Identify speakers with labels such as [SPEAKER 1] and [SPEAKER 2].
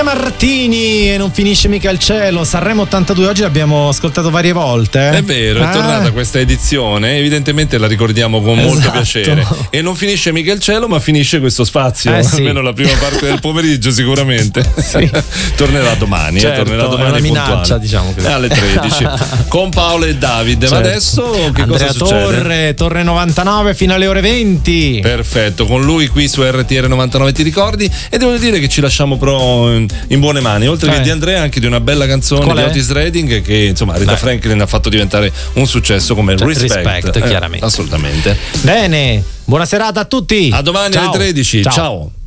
[SPEAKER 1] Martini e non finisce mica il cielo. Sanremo 82 oggi l'abbiamo ascoltato varie volte.
[SPEAKER 2] È vero, è tornata questa edizione, evidentemente la ricordiamo con molto piacere. E non finisce mica il cielo, ma finisce questo spazio,
[SPEAKER 1] sì.
[SPEAKER 2] almeno la prima parte del pomeriggio sicuramente.
[SPEAKER 1] Sì.
[SPEAKER 2] Tornerà domani,
[SPEAKER 1] certo,
[SPEAKER 2] tornerà domani
[SPEAKER 1] è una minaccia,
[SPEAKER 2] puntuale.
[SPEAKER 1] diciamo così.
[SPEAKER 2] Alle 13 con Paolo e Davide.
[SPEAKER 1] Certo.
[SPEAKER 2] Ma adesso che
[SPEAKER 1] Andrea
[SPEAKER 2] cosa succede?
[SPEAKER 1] Torre 99 fino alle ore 20.
[SPEAKER 2] Perfetto, con lui qui su RTR 99 ti ricordi, e devo dire che ci lasciamo però in buone mani, oltre che di Andrea anche di una bella canzone di Otis Redding che insomma Rita Franklin ha fatto diventare un successo come Respect
[SPEAKER 1] chiaramente.
[SPEAKER 2] Assolutamente.
[SPEAKER 1] Bene, buona serata a tutti.
[SPEAKER 2] A domani alle 13. Ciao.